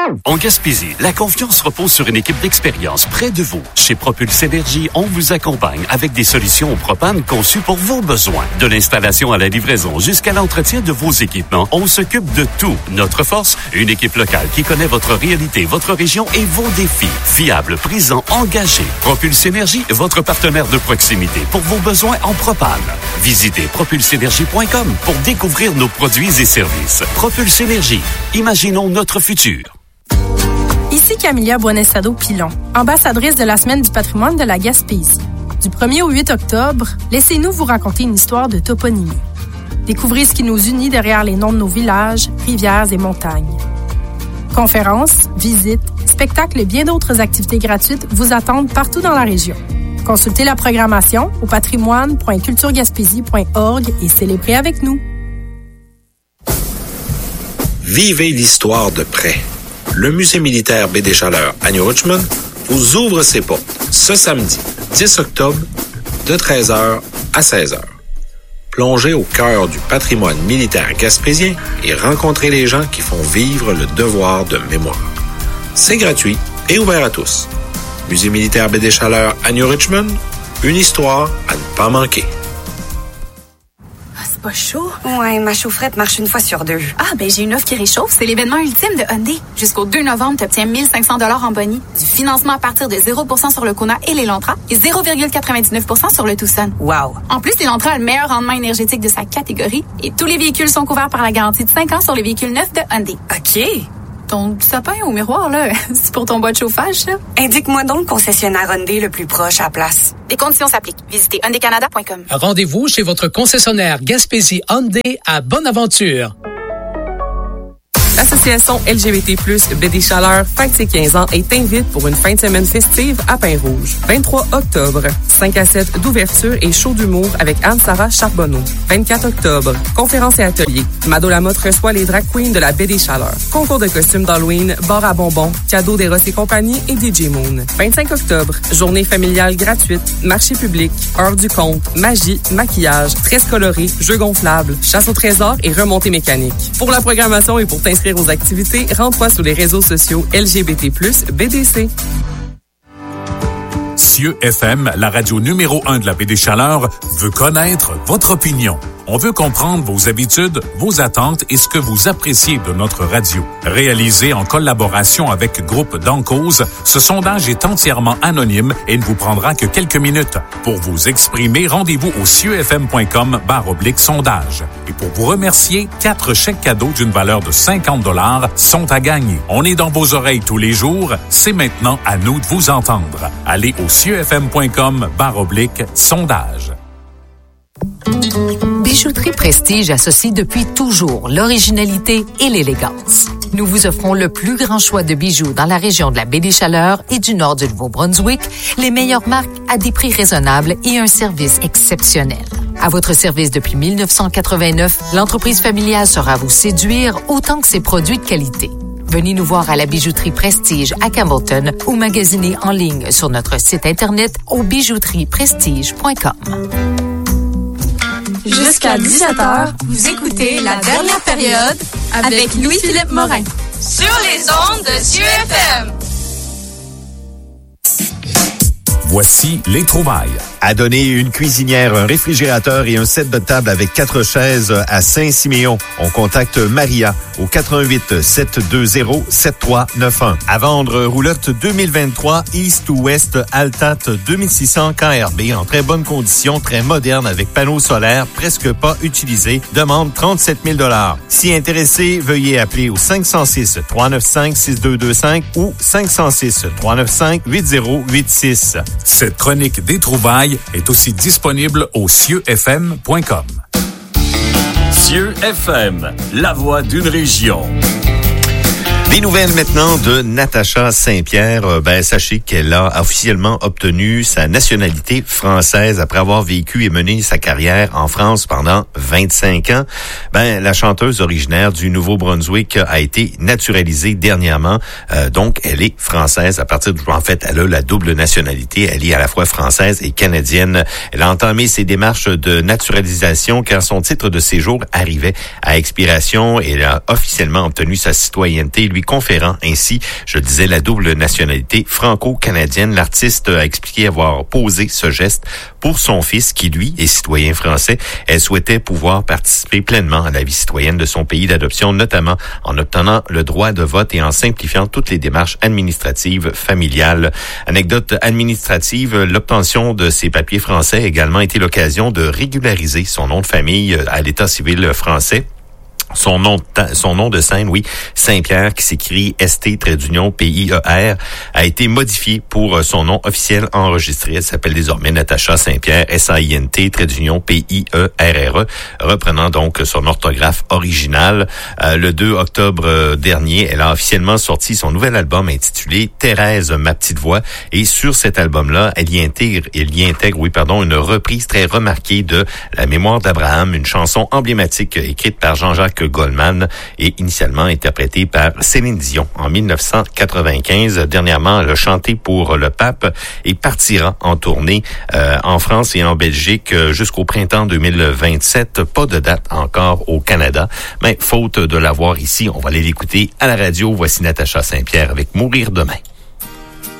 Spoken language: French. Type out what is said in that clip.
En Gaspésie, la confiance repose sur une équipe d'expérience près de vous. Chez Propulse Énergie, on vous accompagne avec des solutions au propane conçues pour vos besoins. De l'installation à la livraison jusqu'à l'entretien de vos équipements, on s'occupe de tout. Notre force, une équipe locale qui connaît votre réalité, votre région et vos défis. Fiable, présent, engagé. Propulse Énergie, votre partenaire de proximité pour vos besoins en propane. Visitez propulseénergie.com pour découvrir nos produits et services. Propulse Énergie. Imaginons notre futur. Ici Camilla Buonestado-Pilon, ambassadrice de la Semaine du patrimoine de la Gaspésie. Du 1er au 8 octobre, laissez-nous vous raconter une histoire de toponymie. Découvrez ce qui nous unit derrière les noms de nos villages, rivières et montagnes. Conférences, visites, spectacles et bien d'autres activités gratuites vous attendent partout dans la région. Consultez la programmation au patrimoine.culturegaspésie.org et célébrez avec nous. Vivez l'histoire de près. Le Musée militaire Baie des Chaleurs à New Richmond vous ouvre ses portes ce samedi 10 octobre de 13h à 16h. Plongez au cœur du patrimoine militaire gaspésien et rencontrez les gens qui font vivre le devoir de mémoire. C'est gratuit et ouvert à tous. Musée militaire Baie des Chaleurs à New Richmond, une histoire à ne pas manquer. C'est pas chaud? Ouais, ma chaufferette marche une fois sur 2. Ah, ben j'ai une offre qui réchauffe. C'est l'événement ultime de Hyundai. Jusqu'au 2 novembre, tu obtiens 1 500 $ en boni, du financement à partir de 0% sur le Kona et l'Elantra et 0,99% sur le Tucson. Wow! En plus, l'Elantra a le meilleur rendement énergétique de sa catégorie et tous les véhicules sont couverts par la garantie de 5 ans sur les véhicules neufs de Hyundai. OK! Ton sapin au miroir, là, c'est pour ton bois de chauffage, ça? Indique-moi donc le concessionnaire Hyundai le plus proche à la place. Les conditions s'appliquent. Visitez hyundaicanada.com. Rendez-vous chez votre concessionnaire Gaspésie Hyundai à Bonaventure. L'association LGBT+, Baie des Chaleurs fête ses 15 ans et t'invite pour une fin de semaine festive à Pin-Rouge. 23 octobre, 5 à 7 d'ouverture et show d'humour avec Anne-Sara Charbonneau. 24 octobre, conférence et atelier. Mado Lamotte reçoit les drag queens de la Baie des Chaleurs. Concours de costumes d'Halloween, bar à bonbons, cadeaux d'Eros et compagnie et DJ Moon. 25 octobre, journée familiale gratuite, marché public, heure du conte, magie, maquillage, tresses colorées, jeux gonflables, chasse au trésor et remontée mécanique. Pour la programmation et pour t'inscrire aux activités, rends-toi sur les réseaux sociaux LGBT+, BDC. Cieux FM, la radio numéro 1 de la Baie des Chaleurs, veut connaître votre opinion. On veut comprendre vos habitudes, vos attentes et ce que vous appréciez de notre radio. Réalisé en collaboration avec Groupe d'Encause, ce sondage est entièrement anonyme et ne vous prendra que quelques minutes. Pour vous exprimer, rendez-vous au cieux-fm.com/sondage. Et pour vous remercier, 4 chèques cadeaux d'une valeur de 50 $ sont à gagner. On est dans vos oreilles tous les jours. C'est maintenant à nous de vous entendre. Allez au cieux-fm.com/sondage. Bijouterie Prestige associe depuis toujours l'originalité et l'élégance. Nous vous offrons le plus grand choix de bijoux dans la région de la Baie des Chaleurs et du nord du Nouveau-Brunswick, les meilleures marques à des prix raisonnables et un service exceptionnel. À votre service depuis 1989, l'entreprise familiale saura vous séduire autant que ses produits de qualité. Venez nous voir à la Bijouterie Prestige à Campbellton ou magasiner en ligne sur notre site internet au bijouterieprestige.com. Jusqu'à 17h, vous écoutez La Dernière Période avec Louis-Philippe Morin. Sur les ondes de Cieux FM. Voici les trouvailles. À donner une cuisinière, un réfrigérateur et un set de table avec 4 chaises à Saint-Siméon. On contacte Maria au 88 720 7391. À vendre roulotte 2023 East ou West Altat 2600 KRB en très bonne condition, très moderne avec panneaux solaires presque pas utilisés. Demande 37 000 $. Si intéressé, veuillez appeler au 506 395 6225 ou 506 395 8086. Cette chronique des trouvailles est aussi disponible au cieux-fm.com. Cieux FM, la voix d'une région. Des nouvelles maintenant de Natacha Saint-Pierre. Sachez qu'elle a officiellement obtenu sa nationalité française après avoir vécu et mené sa carrière en France pendant 25 ans. La chanteuse originaire du Nouveau-Brunswick a été naturalisée dernièrement. Donc, elle est française à partir en fait, elle a la double nationalité. Elle est à la fois française et canadienne. Elle a entamé ses démarches de naturalisation quand son titre de séjour arrivait à expiration et elle a officiellement obtenu sa citoyenneté, lui lui conférant ainsi, je le disais, la double nationalité franco-canadienne. L'artiste a expliqué avoir posé ce geste pour son fils qui, lui, est citoyen français. Elle souhaitait pouvoir participer pleinement à la vie citoyenne de son pays d'adoption, notamment en obtenant le droit de vote et en simplifiant toutes les démarches administratives familiales. Anecdote administrative, l'obtention de ses papiers français a également été l'occasion de régulariser son nom de famille à l'état civil français. Son nom de scène, oui, Saint-Pierre, qui s'écrit ST-PIER, a été modifié pour son nom officiel enregistré. Elle s'appelle désormais Natacha Saint-Pierre, SAINT-PIERRE, reprenant donc son orthographe originale. Le 2 octobre dernier, elle a officiellement sorti son nouvel album intitulé Thérèse, ma petite voix. Et sur cet album-là, elle y intègre, une reprise très remarquée de La mémoire d'Abraham, une chanson emblématique écrite par Jean-Jacques Goldman et initialement interprétée par Céline Dion en 1995. Dernièrement, elle a chanté pour le pape et partira en tournée en France et en Belgique jusqu'au printemps 2027. Pas de date encore au Canada, mais faute de l'avoir ici, on va aller l'écouter à la radio. Voici Natacha Saint-Pierre avec Mourir demain.